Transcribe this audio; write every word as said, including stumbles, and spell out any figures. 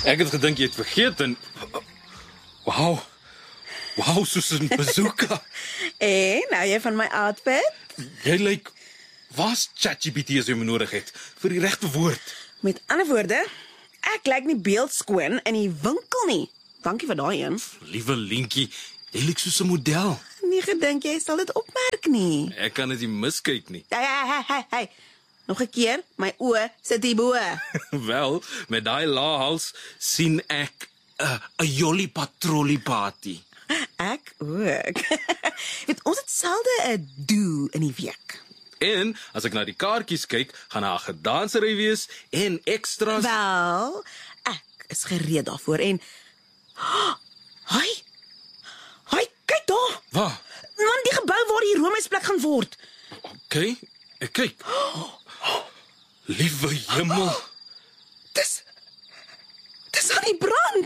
Ek het gedink jy het vergeet en wow. Wow, soos 'n bazooka. En nou jy van my outfit? Jy lyk was ChatGPT as jy my nodig het vir die regte woord. Met ander woorde, ek lyk nie beeldskoon in die winkel nie. Dankie vir daai een. Liewe Lientjie, jy lyk soos 'n model. Nie gedink jy sal dit opmerk nie. Ek kan dit nie miskyk nie. Hey, hey, hey, hey, hey. Nog 'n keer, my oë sit hier bo. Wel, met daai laahals sien ek 'n uh, 'n jolly patrollie party. Ek ook. Weet ons het selde 'n do in die week. En as ek na die kaartjies kyk, gaan daar 'n gedansery wees en extras. Wel, ek is gereed daarvoor en Hoi. Hoi, kyk daar. Waar? Man, die gebou waar die Romeisplek gaan word. Okay, ek kyk. Liewe hemel. Dis Dis aan die brand.